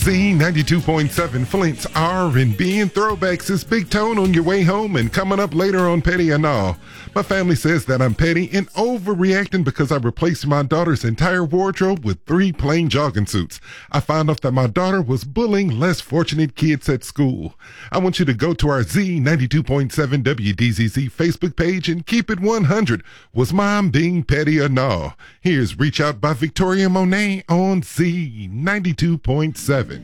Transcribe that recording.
Z92.7 Flint's R&B and throwbacks is Big Tone on your way home, and coming up later on Petty or Nah. My family says that I'm petty and overreacting because I replaced my daughter's entire wardrobe with 3 plain jogging suits. I found out that my daughter was bullying less fortunate kids at school. I want you to go to our Z92.7 WDZZ Facebook page and keep it 100. Was Mom being petty or nah? Here's Reach Out by Victoria Monet on Z92.7.